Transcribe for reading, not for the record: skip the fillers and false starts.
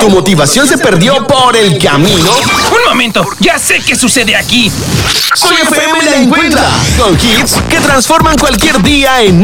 tu motivación se perdió por el camino? ¡Un momento! ¡Ya sé qué sucede aquí! Soy FM la encuentra con hits que transforman cualquier día en